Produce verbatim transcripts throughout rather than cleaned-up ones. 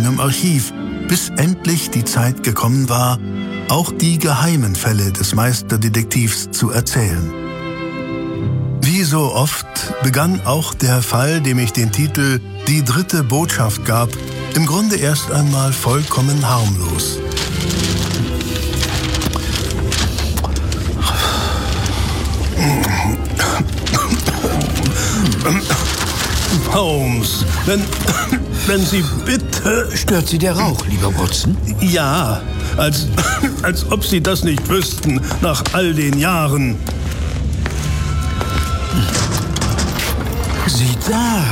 Suchen im Archiv, bis endlich die Zeit gekommen war, auch die geheimen Fälle des Meisterdetektivs zu erzählen. Wie so oft begann auch der Fall, dem ich den Titel »Die dritte Botschaft« gab, im Grunde erst einmal vollkommen harmlos. Holmes, wenn, wenn Sie bitte... Stört Sie der Rauch, lieber Watson? Ja, als, als ob Sie das nicht wüssten, nach all den Jahren. Sieh da!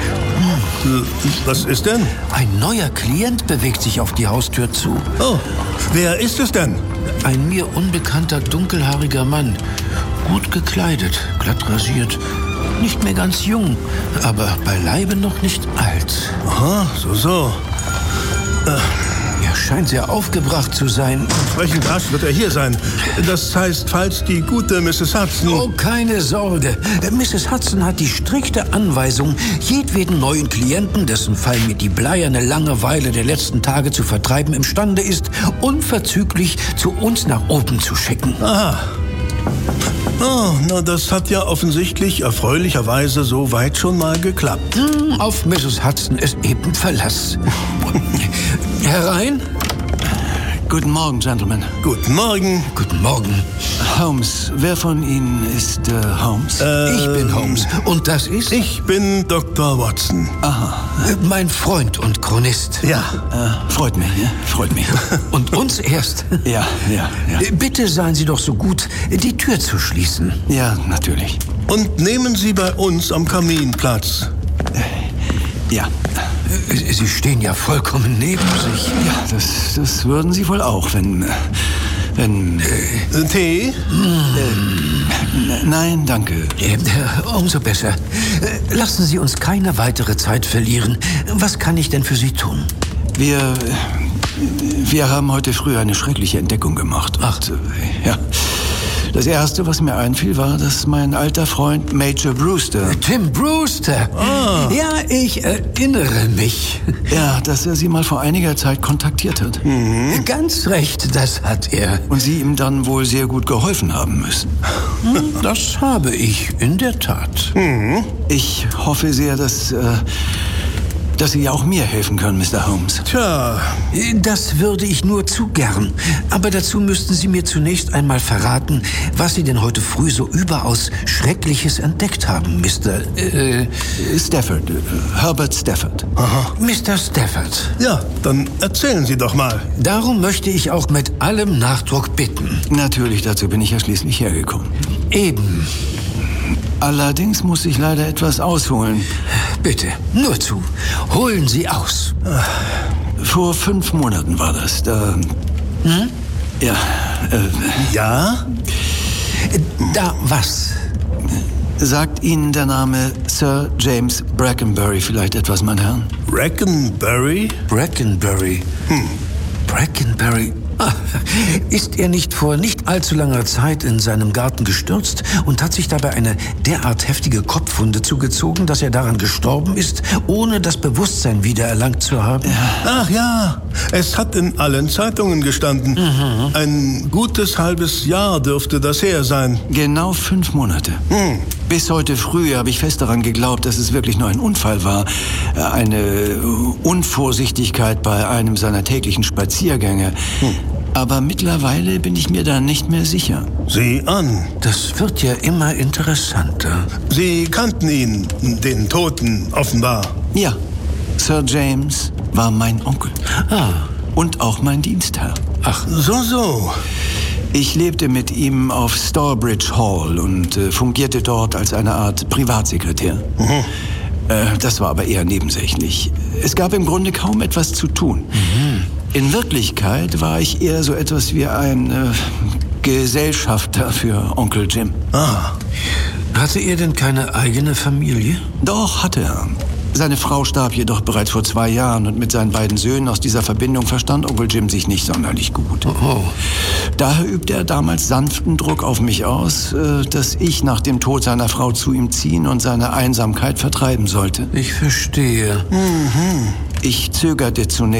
Was ist denn? Ein neuer Klient bewegt sich auf die Haustür zu. Oh, wer ist es denn? Ein mir unbekannter, dunkelhaariger Mann. Gut gekleidet, glatt rasiert. Nicht mehr ganz jung, aber beileibe noch nicht alt. Aha, so, so. Äh. Er scheint sehr aufgebracht zu sein. Entsprechend rasch wird er hier sein. Das heißt, falls die gute Misses Hudson... Oh, keine Sorge. Misses Hudson hat die strikte Anweisung, jedweden neuen Klienten, dessen Fall mir die bleierne Langeweile der letzten Tage zu vertreiben imstande ist, unverzüglich zu uns nach oben zu schicken. Aha. Oh, na, das hat ja offensichtlich erfreulicherweise so weit schon mal geklappt. Hm, auf Misses Hudson ist eben Verlass. Herein? Guten Morgen, Gentlemen. Guten Morgen. Guten Morgen. Holmes, wer von Ihnen ist äh, Holmes? Äh, ich bin Holmes. Und das ist? Ich bin Doktor Watson. Aha. Mein Freund und Chronist. Ja. Äh, freut mich, ja? Freut mich. Und uns erst? Ja, ja, ja. Bitte seien Sie doch so gut, die Tür zu schließen. Ja, natürlich. Und nehmen Sie bei uns am Kamin Platz. Äh, ja. Sie stehen ja vollkommen neben sich. Ja, das, das würden Sie wohl auch, wenn... wenn... Äh, Tee? Äh, nein, danke. Äh, umso besser. Äh, lassen Sie uns keine weitere Zeit verlieren. Was kann ich denn für Sie tun? Wir... Wir haben heute früh eine schreckliche Entdeckung gemacht. Ach. Und, äh, ja... Das Erste, was mir einfiel, war, dass mein alter Freund Major Brewster... Tim Brewster? Ah. Ja, ich erinnere mich. Ja, dass er Sie mal vor einiger Zeit kontaktiert hat. Mhm. Ganz recht, das hat er. Und Sie ihm dann wohl sehr gut geholfen haben müssen. Das habe ich, in der Tat. Mhm. Ich hoffe sehr, dass... Äh, dass Sie auch mir helfen können, Mister Holmes. Tja. Das würde ich nur zu gern. Aber dazu müssten Sie mir zunächst einmal verraten, was Sie denn heute früh so überaus Schreckliches entdeckt haben, Mister Äh, Stafford. Äh, Herbert Stafford. Aha. Mister Stafford. Ja, dann erzählen Sie doch mal. Darum möchte ich auch mit allem Nachdruck bitten. Natürlich, dazu bin ich ja schließlich hergekommen. Eben. Allerdings muss ich leider etwas ausholen. Bitte, nur zu. Holen Sie aus. Vor fünf Monaten war das. Da... Hm? Ja, äh... Ja? Da was? Sagt Ihnen der Name Sir James Brackenbury vielleicht etwas, mein Herr? Brackenbury? Brackenbury. Hm. Brackenbury. Ah, ist er nicht vor nicht allzu langer Zeit in seinem Garten gestürzt und hat sich dabei eine derart heftige Kopfwunde zugezogen, dass er daran gestorben ist, ohne das Bewusstsein wiedererlangt zu haben? Ach ja, es hat in allen Zeitungen gestanden. Mhm. Ein gutes halbes Jahr dürfte das her sein. Genau fünf Monate. Hm. Bis heute früh habe ich fest daran geglaubt, dass es wirklich nur ein Unfall war. Eine Unvorsichtigkeit bei einem seiner täglichen Spaziergänge. Hm. Aber mittlerweile bin ich mir da nicht mehr sicher. Sieh an. Das wird ja immer interessanter. Sie kannten ihn, den Toten, offenbar. Ja, Sir James war mein Onkel. Ah. Und auch mein Dienstherr. Ach, so, so. Ich lebte mit ihm auf Stourbridge Hall und äh, fungierte dort als eine Art Privatsekretär. Mhm. Äh, das war aber eher nebensächlich. Es gab im Grunde kaum etwas zu tun. Mhm. In Wirklichkeit war ich eher so etwas wie ein äh, Gesellschafter für Onkel Jim. Ah. Hatte er denn keine eigene Familie? Doch, hatte er. Seine Frau starb jedoch bereits vor zwei Jahren und mit seinen beiden Söhnen aus dieser Verbindung verstand Onkel Jim sich nicht sonderlich gut. Oh. Daher übte er damals sanften Druck auf mich aus, dass ich nach dem Tod seiner Frau zu ihm ziehen und seine Einsamkeit vertreiben sollte. Ich verstehe. Mhm. Ich zögerte zunächst.